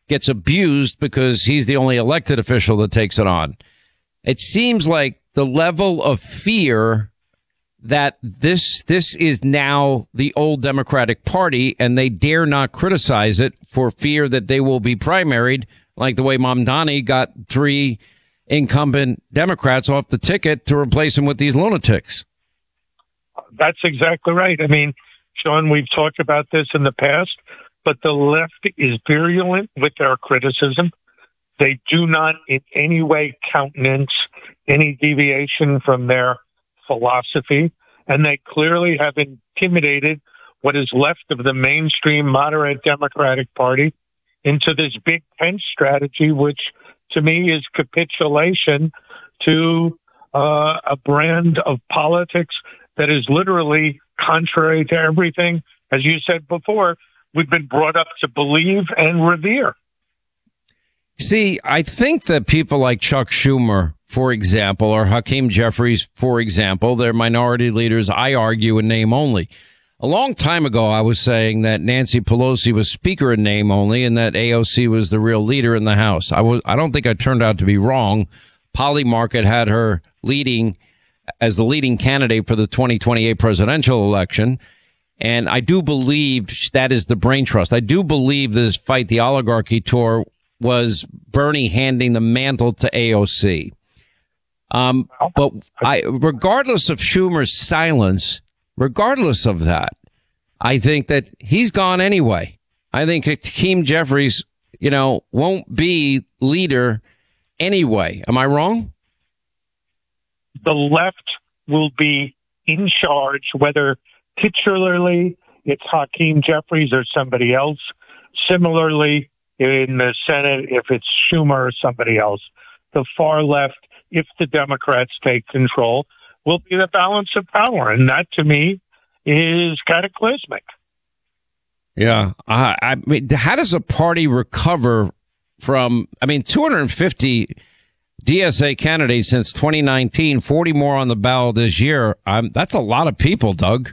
gets abused because he's the only elected official that takes it on. It seems like the level of fear that this is now the old Democratic Party, and they dare not criticize it for fear that they will be primaried, like the way Mamdani got 3 incumbent Democrats off the ticket to replace him with these lunatics. That's exactly right. I mean, Sean, we've talked about this in the past, but the left is virulent with their criticism. They do not in any way countenance any deviation from their philosophy, and they clearly have intimidated what is left of the mainstream moderate Democratic Party into this big tent strategy, which to me is capitulation to a brand of politics that is literally contrary to everything, as you said before, we've been brought up to believe and revere. See, I think that people like Chuck Schumer, for example, or Hakeem Jeffries, for example, they're minority leaders, I argue, in name only. A long time ago, I was saying that Nancy Pelosi was speaker in name only and that AOC was the real leader in the House. I don't think I turned out to be wrong. Polymarket had her leading as the leading candidate for the 2028 presidential election. And I do believe that is the brain trust. I do believe this Fight the Oligarchy tour was Bernie handing the mantle to AOC. But regardless of Schumer's silence, regardless of that, I think that he's gone anyway. I think Hakeem Jeffries, won't be leader anyway. Am I wrong? The left will be in charge, whether titularly it's Hakeem Jeffries or somebody else. Similarly, in the Senate, if it's Schumer or somebody else. The far left, if the Democrats take control, will be the balance of power. And that, to me, is cataclysmic. Yeah. I mean, how does a party recover from, 250 DSA candidates since 2019, 40 more on the ballot this year? That's a lot of people, Doug.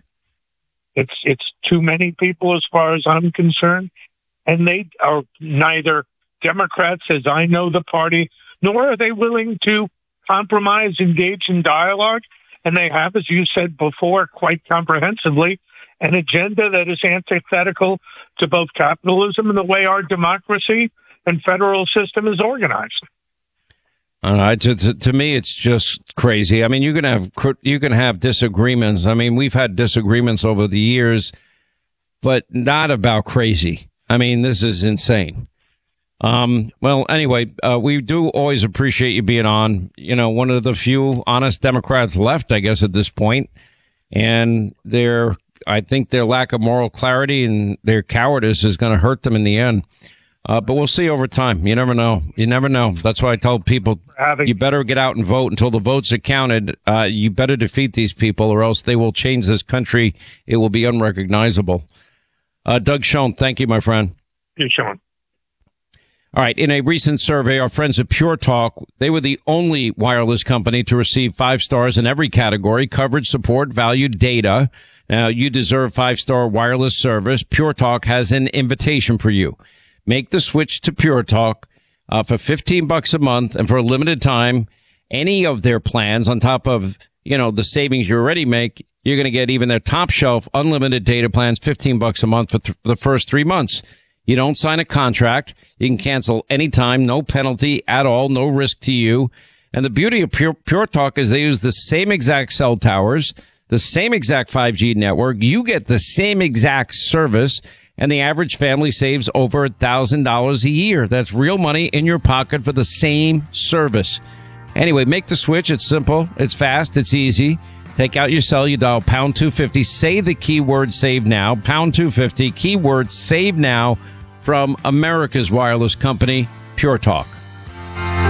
It's too many people as far as I'm concerned. And they are neither Democrats, as I know the party, nor are they willing to compromise, engage in dialogue. And they have, as you said before, quite comprehensively, an agenda that is antithetical to both capitalism and the way our democracy and federal system is organized. All right. To me, it's just crazy. I mean, you can have disagreements. I mean, we've had disagreements over the years, but not about crazy. I mean, this is insane. Well, anyway, we do always appreciate you being on. One of the few honest Democrats left, I guess, at this point. And I think their lack of moral clarity and their cowardice is going to hurt them in the end. But we'll see over time. You never know. You never know. That's why I tell people you better get out and vote until the votes are counted. You better defeat these people or else they will change this country. It will be unrecognizable. Doug Schoen, thank you, my friend. You're Sean. All right. In a recent survey, our friends at Pure Talk, they were the only wireless company to receive 5 stars in every category: coverage, support, value, data. Now, you deserve 5-star wireless service. Pure Talk has an invitation for you. Make the switch to Pure Talk for $15 a month, and for a limited time, any of their plans on top of, the savings you already make, you're going to get even their top shelf unlimited data plans, $15 a month for the first 3 months. You don't sign a contract. You can cancel anytime, no penalty at all, no risk to you. And the beauty of Pure Talk is they use the same exact cell towers, the same exact 5G network. You get the same exact service, and the average family saves over $1,000 a year. That's real money in your pocket for the same service. Anyway, make the switch. It's simple. It's fast. It's easy. Take out your cell, you dial pound 250, say the keyword save now, pound 250, keyword save now, from America's wireless company, Pure Talk.